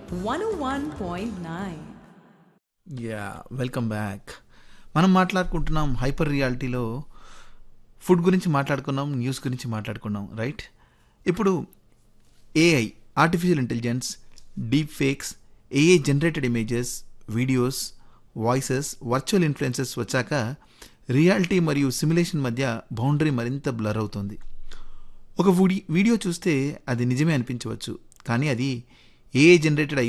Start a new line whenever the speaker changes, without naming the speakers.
101.9.
Welcome back. మనం మాట్లాడుకుంటున్నాం hyper రియాలిటీలో ఫుడ్ గురించి మాట్లాడుకున్నాం, న్యూస్ గురించి మాట్లాడుకున్నాం, రైట్? ఇప్పుడు AI, artificial intelligence, deep fakes, AI generated images, videos, voices, virtual influences వచ్చాక రియాలిటీ మరియు సిమ్యులేషన్ మధ్య బౌండరీ మరింత బ్లర్ అవుతుంది. ఒక వీడియో చూస్తే అది నిజమే అనిపించవచ్చు, కానీ అది ఏఐ జనరేటెడ్